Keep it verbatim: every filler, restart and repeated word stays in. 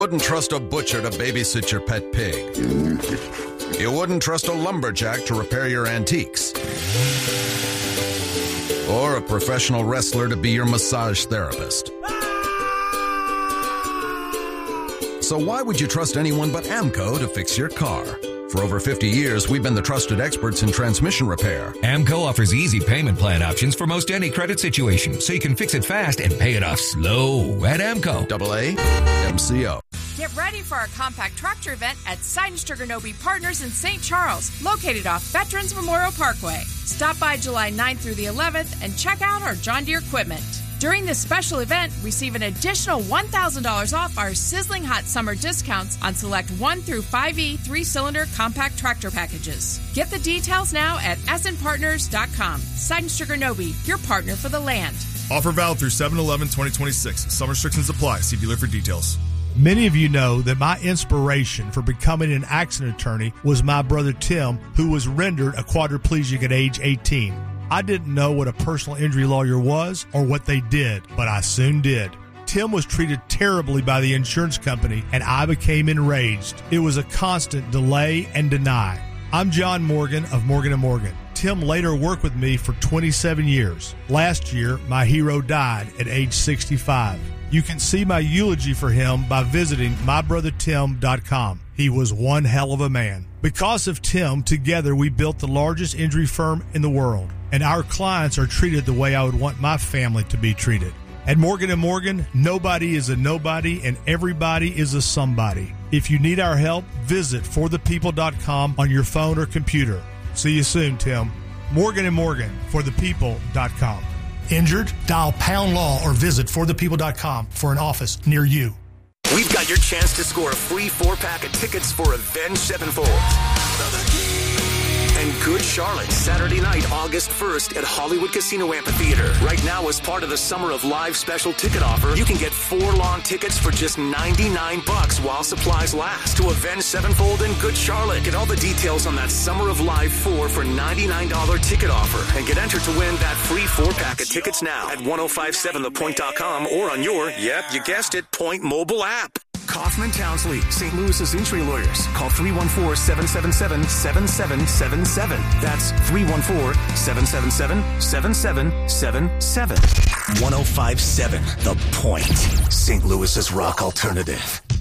Wouldn't trust a butcher to babysit your pet pig. You wouldn't trust a lumberjack to repair your antiques. Or a professional wrestler to be your massage therapist. So why would you trust anyone but AMCO to fix your car? For over fifty years, we've been the trusted experts in transmission repair. AMCO offers easy payment plan options for most any credit situation, so you can fix it fast and pay it off slow at AMCO. Double A M C O. Get ready for our compact tractor event at Seidenstriger Partners in Saint Charles, located off Veterans Memorial Parkway. Stop by July ninth through the eleventh and check out our John Deere equipment. During this special event, receive an additional one thousand dollars off our sizzling hot summer discounts on select one through five E three-cylinder compact tractor packages. Get the details now at essen partners dot com. Seidenstriger Nobe, your partner for the land. Offer valid through seven eleven twenty twenty-six. Some restrictions apply. See dealer for details. Many of you know that my inspiration for becoming an accident attorney was my brother Tim, who was rendered a quadriplegic at age eighteen. I didn't know what a personal injury lawyer was or what they did, but I soon did. Tim was treated terribly by the insurance company, and I became enraged. It was a constant delay and deny. I'm John Morgan of Morgan and Morgan. Tim later worked with me for twenty-seven years. Last year, my hero died at age sixty-five. You can see my eulogy for him by visiting my brother tim dot com. He was one hell of a man. Because of Tim, together we built the largest injury firm in the world, and our clients are treated the way I would want my family to be treated. At Morgan and Morgan, nobody is a nobody and everybody is a somebody. If you need our help, visit for the people dot com on your phone or computer. See you soon, Tim. Morgan and Morgan, for the people dot com. Injured? Dial Pound Law or visit for the people dot com for an office near you. We've got your chance to score a free four-pack of tickets for Avenged Sevenfold and Good Charlotte, Saturday night, August first at Hollywood Casino Amphitheater. Right now, as part of the Summer of Live special ticket offer, you can get four long tickets for just ninety-nine bucks while supplies last to Avenged Sevenfold and Good Charlotte. Get all the details on that Summer of Live four for ninety-nine dollars ticket offer and get entered to win that free four-pack of tickets now at ten fifty-seven the point dot com or on your, yep, you guessed it, Point mobile app. Kaufman Townsley, Saint Louis's injury lawyers. Call three one four, seven seven seven, seven seven seven seven. That's three one four, seven seven seven, seven seven seven seven. ten fifty-seven The Point, Saint Louis's rock alternative.